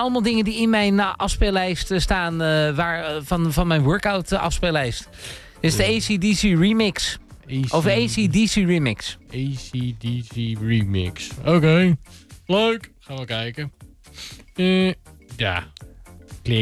allemaal dingen die in mijn afspeellijst staan. Van mijn workout afspeellijst. Dit is de AC/DC Remix. Of AC/DC Remix. AC/DC Remix. Oké. Leuk. Gaan we kijken. Ja.